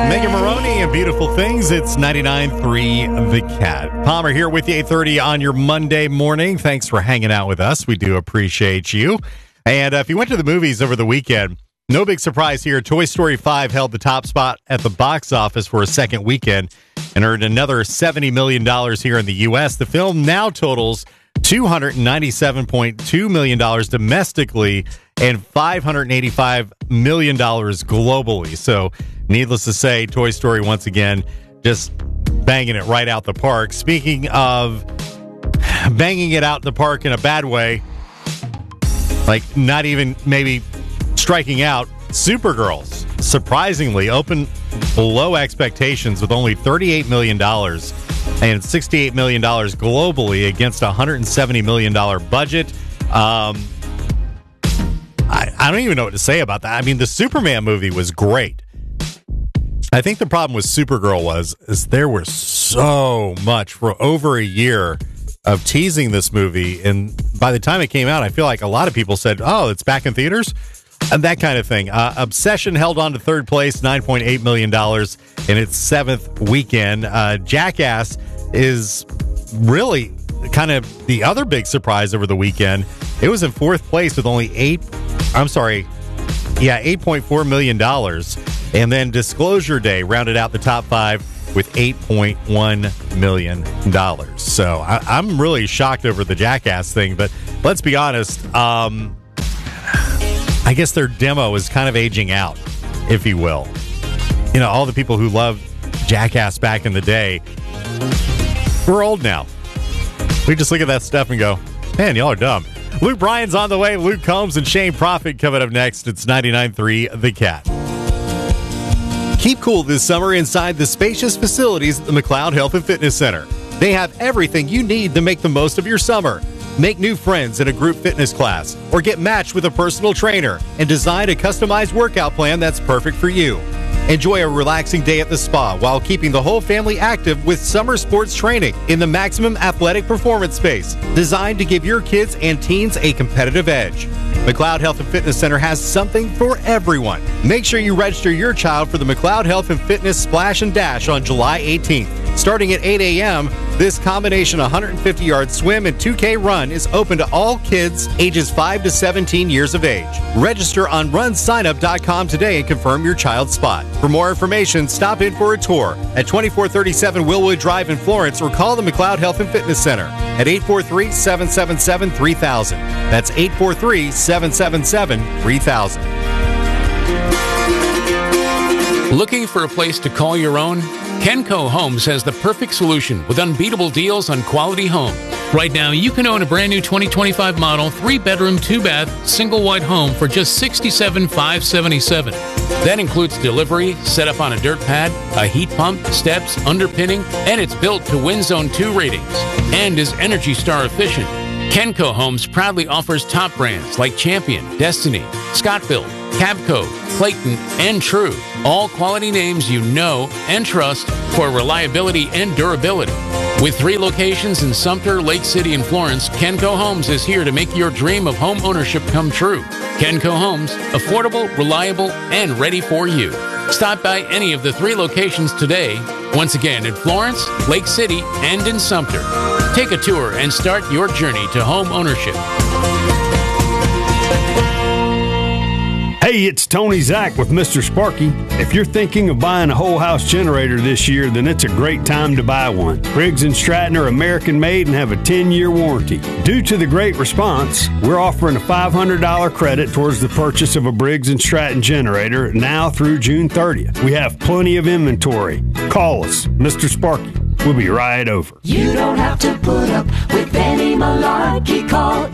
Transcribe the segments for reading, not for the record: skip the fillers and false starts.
Megan Maroney and Beautiful Things. It's 99.3 The Cat. Palmer here with you, 8:30 on your Monday morning. Thanks for hanging out with us. We do appreciate you. And if you went to the movies over the weekend, no big surprise here. Toy Story 5 held the top spot at the box office for a second weekend and earned another $70 million here in the U.S. The film now totals $297.2 million domestically and $585 million globally. So, needless to say, Toy Story, once again, just banging it right out the park. Speaking of banging it out the park in a bad way, like not even maybe striking out, Supergirls surprisingly opened below expectations with only $38 million and $68 million globally against a $170 million budget. I don't even know what to say about that. I mean, the Superman movie was great. I think the problem with Supergirl is there was so much for over a year of teasing this movie, and by the time it came out, I feel like a lot of people said, "Oh, it's back in theaters," and that kind of thing. Obsession held on to third place, $9.8 million in its seventh weekend. Jackass is really kind of the other big surprise over the weekend. It was in fourth place with only $8.4 million. And then Disclosure Day rounded out the top five with $8.1 million. So I'm really shocked over the Jackass thing, but let's be honest. I guess their demo is kind of aging out, if you will. You know, all the people who loved Jackass back in the day, we're old now. We just look at that stuff and go, man, y'all are dumb. Luke Bryan's on the way. Luke Combs and Shane Prophet coming up next. It's 99.3 The Cat. Keep cool this summer inside the spacious facilities at the McLeod Health and Fitness Center. They have everything you need to make the most of your summer. Make new friends in a group fitness class or get matched with a personal trainer and design a customized workout plan that's perfect for you. Enjoy a relaxing day at the spa while keeping the whole family active with summer sports training in the Maximum Athletic Performance Space, designed to give your kids and teens a competitive edge. McLeod Health and Fitness Center has something for everyone. Make sure you register your child for the McLeod Health and Fitness Splash and Dash on July 18th. Starting at 8 a.m., this combination 150-yard swim and 2K run is open to all kids ages 5 to 17 years of age. Register on runsignup.com today and confirm your child's spot. For more information, stop in for a tour at 2437 Willwood Drive in Florence or call the McLeod Health and Fitness Center at 843-777-3000. That's 843-777-3000. Looking for a place to call your own? Kenco Homes has the perfect solution with unbeatable deals on quality homes. Right now, you can own a brand new 2025 model 3-bedroom, 2-bath, single wide home for just $67,577. That includes delivery, set up on a dirt pad, a heat pump, steps, underpinning, and it's built to Wind Zone 2 ratings and is Energy Star efficient. Kenco Homes proudly offers top brands like Champion, Destiny, Scottville, Cabco, Clayton, and True. All quality names you know and trust for reliability and durability. With 3 locations in Sumter, Lake City, and Florence, Kenco Homes is here to make your dream of home ownership come true. Kenco Homes, affordable, reliable, and ready for you. Stop by any of the 3 locations today. Once again, in Florence, Lake City, and in Sumter. Take a tour and start your journey to home ownership. Hey, it's Tony Zach with Mr. Sparky. If you're thinking of buying a whole house generator this year, then it's a great time to buy one. Briggs & Stratton are American made and have a 10-year warranty. Due to the great response, we're offering a $500 credit towards the purchase of a Briggs & Stratton generator now through June 30th. We have plenty of inventory. Call us, Mr. Sparky. We'll be right over. You don't have to put up with any malarkey. Call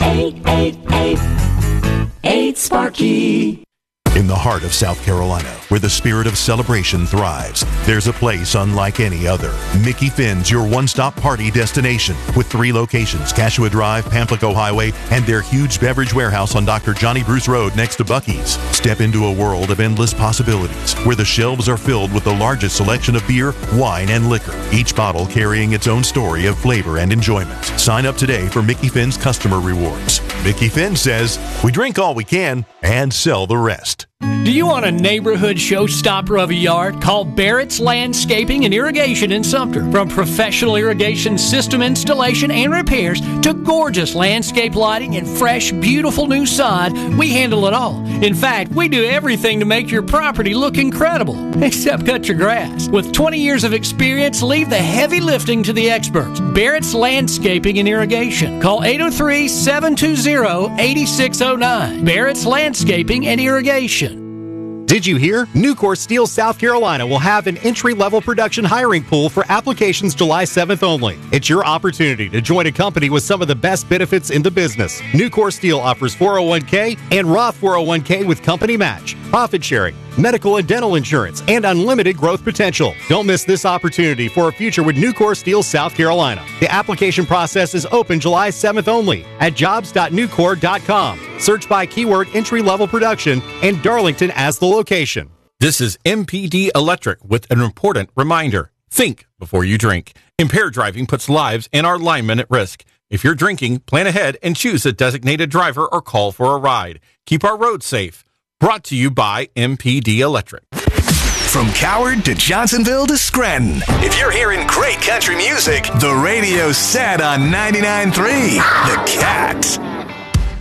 888-8-SPARKY. In the heart of South Carolina, where the spirit of celebration thrives, there's a place unlike any other. Mickey Finn's your one-stop party destination with 3 locations, Cashua Drive, Pamplico Highway, and their huge beverage warehouse on Dr. Johnny Bruce Road next to Buc-ee's. Step into a world of endless possibilities, where the shelves are filled with the largest selection of beer, wine, and liquor, each bottle carrying its own story of flavor and enjoyment. Sign up today for Mickey Finn's customer rewards. Mickey Finn says, we drink all we can and sell the rest. Do you want a neighborhood showstopper of a yard? Call Barrett's Landscaping and Irrigation in Sumter. From professional irrigation system installation and repairs to gorgeous landscape lighting and fresh, beautiful new sod, we handle it all. In fact, we do everything to make your property look incredible, except cut your grass. With 20 years of experience, leave the heavy lifting to the experts. Barrett's Landscaping and Irrigation. Call 803-720-8609. Barrett's Landscaping and Irrigation. Did you hear? Nucor Steel South Carolina will have an entry-level production hiring pool for applications July 7th only. It's your opportunity to join a company with some of the best benefits in the business. Nucor Steel offers 401k and Roth 401k with company match, profit sharing, medical and dental insurance, and unlimited growth potential. Don't miss this opportunity for a future with Nucor Steel South Carolina. The application process is open July 7th only at jobs.nucor.com. Search by keyword entry-level production and Darlington as the location. This is MPD Electric with an important reminder. Think before you drink. Impaired driving puts lives and our linemen at risk. If you're drinking, plan ahead and choose a designated driver or call for a ride. Keep our roads safe. Brought to you by MPD Electric. From Coward to Johnsonville to Scranton. If you're hearing great country music, the radio's set on 99.3 The Cat.